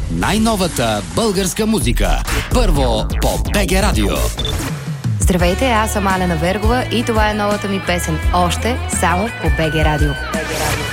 най-новата българска музика. Първо по БГ Радио. Здравейте, аз съм Алена Вергова и това е новата ми песен. Още само по БГ Радио.